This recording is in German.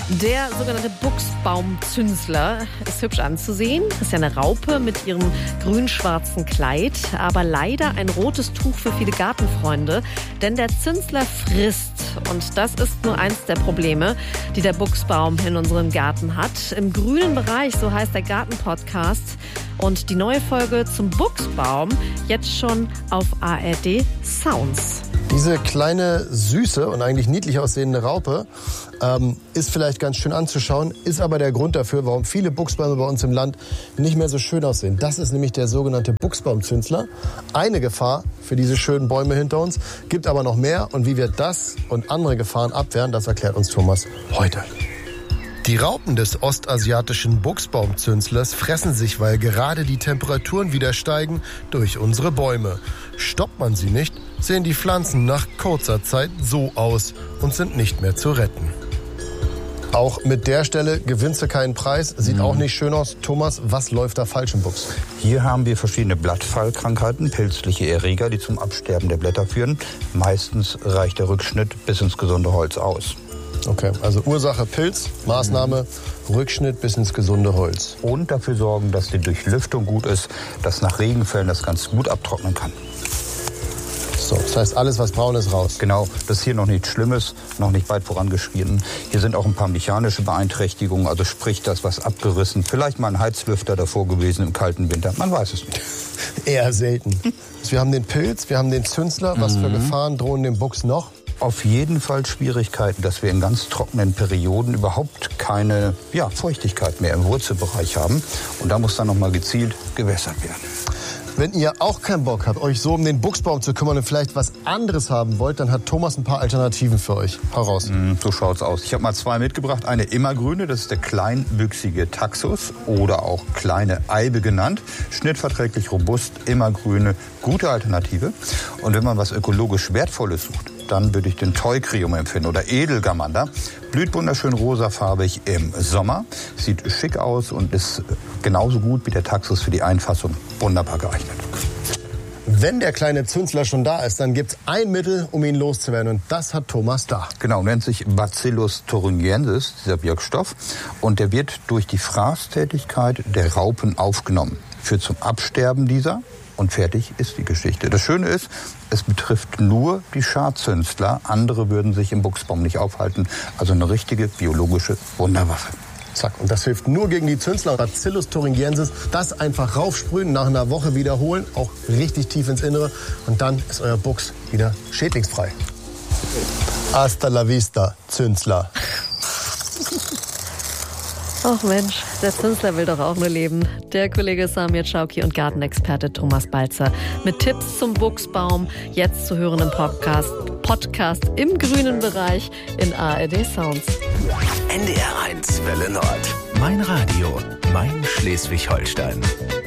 Der sogenannte Buchsbaumzünsler ist hübsch anzusehen. Ist ja eine Raupe mit ihrem grün-schwarzen Kleid, aber leider ein rotes Tuch für viele Gartenfreunde, denn der Zünsler frisst. Und das ist nur eins der Probleme, die der Buchsbaum in unserem Garten hat. Im grünen Bereich, so heißt der Garten-Podcast. Und die neue Folge zum Buchsbaum jetzt schon auf ARD Sounds. Diese kleine, süße und eigentlich niedlich aussehende Raupe ist vielleicht ganz schön anzuschauen, ist aber der Grund dafür, warum viele Buchsbäume bei uns im Land nicht mehr so schön aussehen. Das ist nämlich der sogenannte Buchsbaumzünsler. Eine Gefahr für diese schönen Bäume hinter uns, gibt aber noch mehr. Und wie wir das und andere Gefahren abwehren, das erklärt uns Thomas heute. Die Raupen des ostasiatischen Buchsbaumzünslers fressen sich, weil gerade die Temperaturen wieder steigen, durch unsere Bäume. Stoppt man sie nicht, sehen die Pflanzen nach kurzer Zeit so aus und sind nicht mehr zu retten. Auch mit der Stelle gewinnst du keinen Preis, sieht auch nicht schön aus. Thomas, was läuft da falsch im Buchs? Hier haben wir verschiedene Blattfallkrankheiten, pilzliche Erreger, die zum Absterben der Blätter führen. Meistens reicht der Rückschnitt bis ins gesunde Holz aus. Okay, also Ursache Pilz, Maßnahme Rückschnitt bis ins gesunde Holz. Und dafür sorgen, dass die Durchlüftung gut ist, dass nach Regenfällen das ganz gut abtrocknen kann. So, das heißt, alles, was braun ist, raus. Genau, das ist hier noch nichts Schlimmes, noch nicht weit vorangeschritten. Hier sind auch ein paar mechanische Beeinträchtigungen, also sprich das, was abgerissen. Vielleicht mal ein Heizlüfter davor gewesen im kalten Winter, man weiß es nicht. Eher selten. Wir haben den Pilz, wir haben den Zünsler. Was für Gefahren drohen dem Buchs noch? Auf jeden Fall Schwierigkeiten, dass wir in ganz trockenen Perioden überhaupt keine Feuchtigkeit mehr im Wurzelbereich haben. Und da muss dann noch mal gezielt gewässert werden. Wenn ihr auch keinen Bock habt, euch so um den Buchsbaum zu kümmern und vielleicht was anderes haben wollt, dann hat Thomas ein paar Alternativen für euch. Hau raus. So schaut's aus. Ich habe mal zwei mitgebracht. Eine immergrüne, das ist der kleinwüchsige Taxus oder auch kleine Eibe genannt. Schnittverträglich, robust, immergrüne, gute Alternative. Und wenn man was ökologisch Wertvolles sucht, dann würde ich den Toikrium empfehlen oder Edelgamander. Blüht wunderschön rosafarbig im Sommer, sieht schick aus und ist genauso gut wie der Taxus für die Einfassung wunderbar geeignet. Wenn der kleine Zünsler schon da ist, dann gibt's ein Mittel, um ihn loszuwerden. Und das hat Thomas da. Genau, nennt sich Bacillus thuringiensis, dieser Wirkstoff. Und der wird durch die Fraßtätigkeit der Raupen aufgenommen. Führt zum Absterben dieser. Und fertig ist die Geschichte. Das Schöne ist, es betrifft nur die Scharzünsler. Andere würden sich im Buchsbaum nicht aufhalten. Also eine richtige biologische Wunderwaffe. Zack. Und das hilft nur gegen die Zünsler. Bacillus thuringiensis. Das einfach raufsprühen, nach einer Woche wiederholen. Auch richtig tief ins Innere. Und dann ist euer Buchs wieder schädlingsfrei. Hasta la vista, Zünsler. Ach Mensch, der Zünsler will doch auch nur leben. Der Kollege Samir Chauki und Gartenexperte Thomas Balzer mit Tipps zum Buchsbaum, jetzt zu hören im Podcast im grünen Bereich in ARD Sounds. NDR 1 Welle Nord. Mein Radio, mein Schleswig-Holstein.